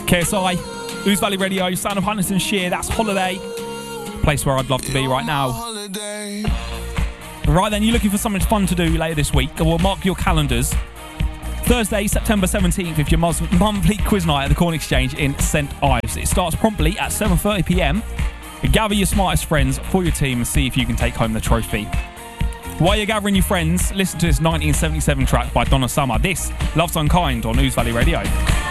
KSI, Ouse Valley Radio, Sound of Huntingdonshire, that's Holiday. Place where I'd love to be right now. Right then, you're looking for something fun to do later this week. Well, mark your calendars. Thursday, September 17th, is your monthly quiz night at the Corn Exchange in St Ives. It starts promptly at 7:30 p.m. Gather your smartest friends for your team and see if you can take home the trophy. While you're gathering your friends, listen to this 1977 track by Donna Summer. This, Love's Unkind, on Ouse Valley Radio.